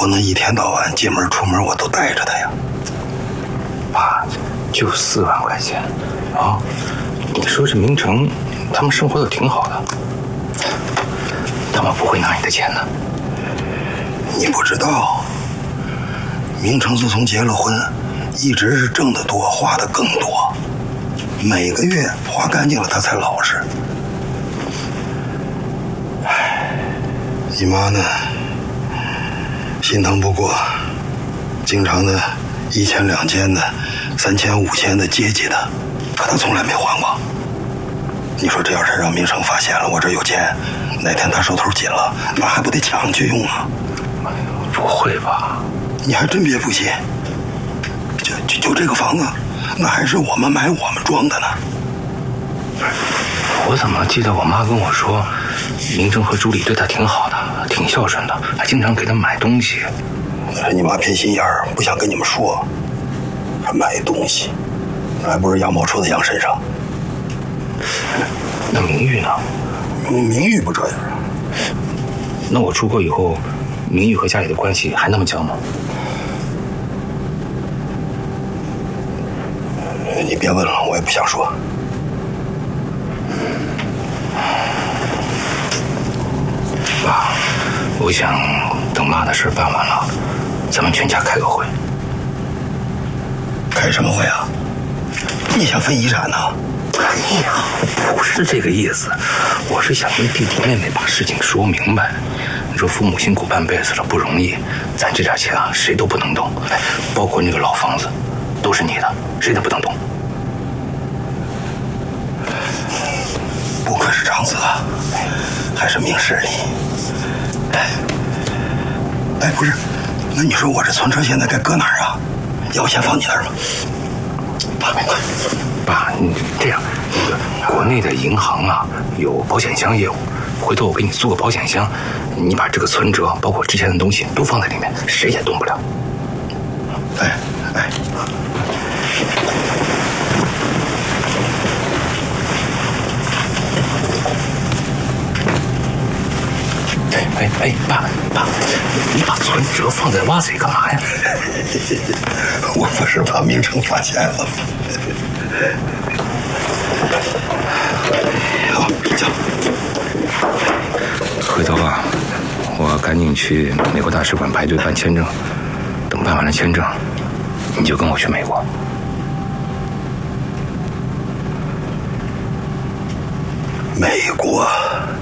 不能一天到晚进门出门我都带着他呀。 爸，就4万块钱啊！你说这明成他们生活的挺好的，他们不会拿你的钱的。 你不知道，明成自从结了婚，一直是挣得多，花的更多，每个月花干净了他才老实。你妈呢，心疼不过，经常的1000、2000的，3000、5000的接济他，可他从来没还过。你说这要是让明成发现了我这有钱，哪天他手头紧了，那还不得抢去用啊？ 哎呦，不会吧？ 你还真别不信，就这个房子，那还是我们买我们装的呢。 我怎么记得我妈跟我说，明成和朱莉对她挺好的，挺孝顺的，还经常给她买东西。 那是你妈偏心眼儿，不想跟你们说。还买东西，那还不是羊毛出在羊身上。 那明玉呢？ 明玉不这样。 那我出国以后，明玉和家里的关系还那么僵吗？ 你别问了，我也不想说。 爸，我想等妈的事办完了，咱们全家开个会。 开什么会啊？你想分遗产呢？ 哎呀，不是这个意思，我是想跟弟弟妹妹把事情说明白。你说父母辛苦半辈子了不容易，咱这点钱啊，谁都不能动，包括那个老房子，都是你的，谁都不能动。 不愧是长子啊，还是明事理。哎，不是，那你说我这存车现在该搁哪儿啊？要我先放你那儿吗？ 爸，你这样，国内的银行啊有保险箱业务，回头我给你租个保险箱，你把这个存折包括之前的东西都放在里面，谁也动不了。哎，爸，你把存折放在袜子里干嘛呀？ 我不是怕明成发现了吗？好，睡觉。 回头啊，我赶紧去美国大使馆排队办签证，等办完了签证，你就跟我去美国。 美国。